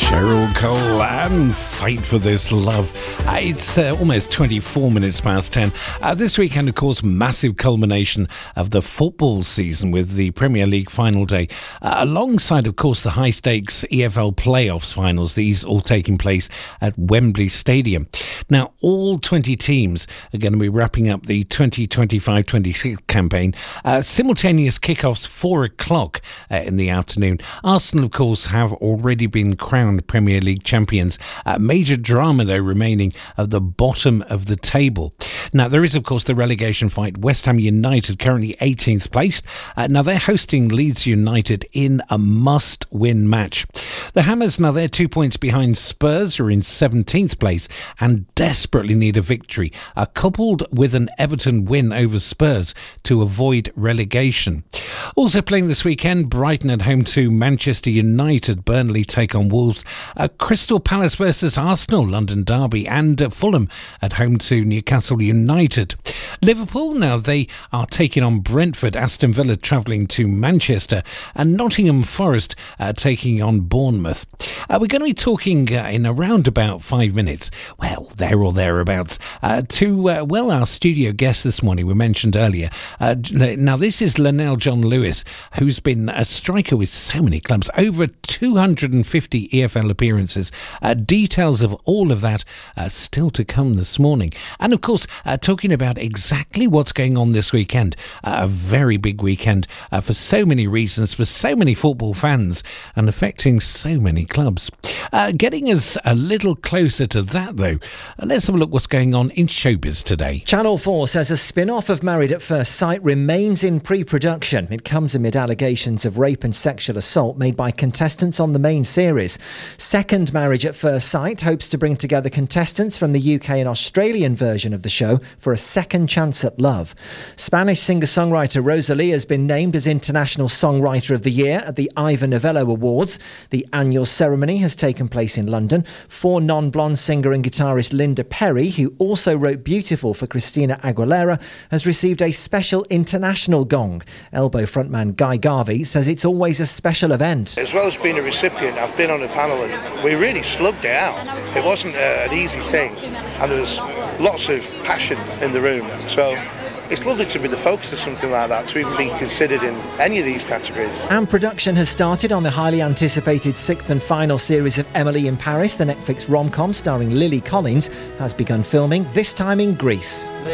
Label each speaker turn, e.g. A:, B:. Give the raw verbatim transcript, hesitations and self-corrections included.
A: Cheryl Cole and Fight for This Love. Uh, it's uh, almost twenty-four minutes past ten. Uh, this weekend, of course, massive culmination of the football season with the Premier League final day, uh, alongside, of course, the high-stakes E F L playoffs finals, these all taking place at Wembley Stadium. Now, all twenty teams are going to be wrapping up the twenty twenty-five twenty-six campaign. Uh, simultaneous kickoffs, four o'clock uh, in the afternoon. Arsenal, of course, have already been crowned Premier League champions. Uh, major drama, though, remaining at the bottom of the table. Now, there is, of course, the relegation fight. West Ham United currently eighteenth placed. Uh, now, they're hosting Leeds United in a must-win match. The Hammers, now they're two points behind Spurs, who are in seventeenth place and desperately need a victory, uh, coupled with an Everton win over Spurs to avoid relegation. Also playing this weekend, Brighton at home to Manchester United, Burnley take on Wolves, uh, Crystal Palace versus Arsenal, London derby, and uh, Fulham at home to Newcastle United. Liverpool, now they are taking on Brentford, Aston Villa travelling to Manchester, and Nottingham Forest uh, taking on Bournemouth. Uh, we're going to be talking uh, in around about five minutes, well, there or thereabouts, uh, to, uh, well, our studio guest this morning, we mentioned earlier. Uh, now, this is Lionel John Lewis, who's been a striker with so many clubs, over two hundred fifty E F L appearances. Uh, details of all of that uh, still to come this morning. And, of course, uh, talking about exactly what's going on this weekend. Uh, a very big weekend uh, for so many reasons, for so many football fans, and affecting so many clubs. Uh, getting us a little closer to that, though, uh, let's have a look what's going on in showbiz today.
B: Channel four says a spin-off of Married at First Sight remains in pre-production. It comes amid allegations of rape and sexual assault made by contestants on the main series. Second Marriage at First Sight hopes to bring together contestants from the U K and Australian version of the show for a second chance at love. Spanish singer-songwriter Rosalía has been named as International Songwriter of the Year at the Ivor Novello Awards. The annual ceremony has taken place in London. For non-blonde singer and guitarist Linda Perry, who also wrote Beautiful for Christina Aguilera, has received a special international gong. Elbow frontman Guy Garvey says it's always a special event.
C: As well as being a recipient, I've been on a panel and we really slugged it out. It wasn't a, an easy thing, and there was lots of passion in the room. So it's lovely to be the focus of something like that, to even be considered in any of these categories.
B: And production has started on the highly anticipated sixth and final series of Emily in Paris. The Netflix rom-com starring Lily Collins has begun filming, this time in Greece.